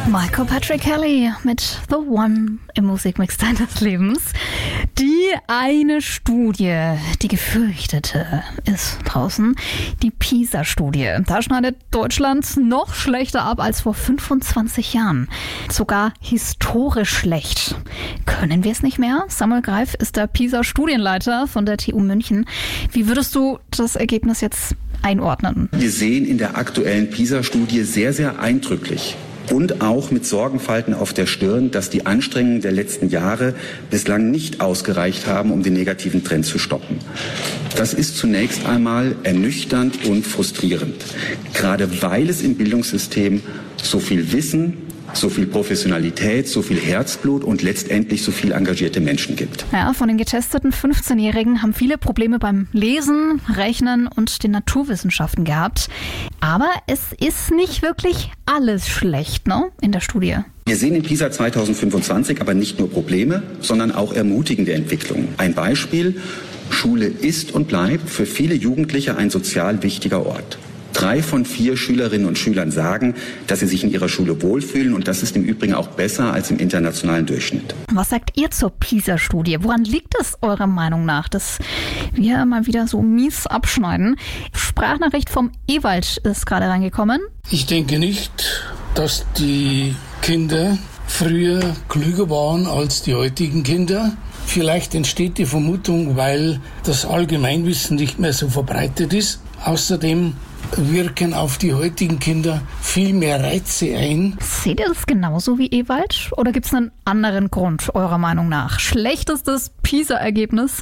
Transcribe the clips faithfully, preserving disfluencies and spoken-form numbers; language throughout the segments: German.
Michael Patrick Kelly mit The One im Musikmix deines Lebens. Die eine Studie, die gefürchtete, ist draußen. Die PISA-Studie. Da schneidet Deutschland noch schlechter ab als vor fünfundzwanzig Jahren. Sogar historisch schlecht. Können wir es nicht mehr? Samuel Greif ist der PISA-Studienleiter von der T U München. Wie würdest du das Ergebnis jetzt einordnen? Wir sehen in der aktuellen PISA-Studie sehr, sehr eindrücklich und auch mit Sorgenfalten auf der Stirn, dass die Anstrengungen der letzten Jahre bislang nicht ausgereicht haben, um den negativen Trend zu stoppen. Das ist zunächst einmal ernüchternd und frustrierend, gerade weil es im Bildungssystem so viel Wissen, so viel Professionalität, so viel Herzblut und letztendlich so viel engagierte Menschen gibt. Ja, von den getesteten fünfzehnjährigen haben viele Probleme beim Lesen, Rechnen und den Naturwissenschaften gehabt. Aber es ist nicht wirklich alles schlecht, ne, in der Studie. Wir sehen in PISA zweitausendfünfundzwanzig aber nicht nur Probleme, sondern auch ermutigende Entwicklungen. Ein Beispiel: Schule ist und bleibt für viele Jugendliche ein sozial wichtiger Ort. Drei von vier Schülerinnen und Schülern sagen, dass sie sich in ihrer Schule wohlfühlen, und das ist im Übrigen auch besser als im internationalen Durchschnitt. Was sagt ihr zur PISA-Studie? Woran liegt es eurer Meinung nach, dass wir mal wieder so mies abschneiden? Sprachnachricht vom Ewald ist gerade reingekommen. Ich denke nicht, dass die Kinder früher klüger waren als die heutigen Kinder. Vielleicht entsteht die Vermutung, weil das Allgemeinwissen nicht mehr so verbreitet ist. Außerdem wirken auf die heutigen Kinder viel mehr Reize ein. Seht ihr das genauso wie Ewald? Oder gibt es einen anderen Grund, eurer Meinung nach? Schlechtestes PISA-Ergebnis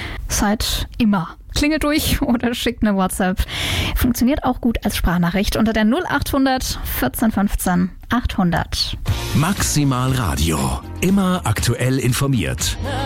seit immer. Klingelt durch oder schickt eine WhatsApp. Funktioniert auch gut als Sprachnachricht unter der null acht hundert vierzehn fünfzehn achthundert. Maximal Radio. Immer aktuell informiert.